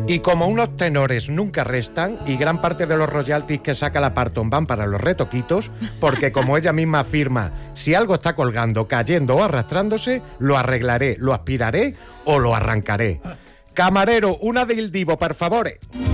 Y como unos tenores nunca restan, y gran parte de los royalties que saca la Parton van para los retoquitos, porque como ella misma afirma, si algo está colgando, cayendo o arrastrándose, lo arreglaré, lo aspiraré o lo arrancaré. Camarero, una del Divo, por favor.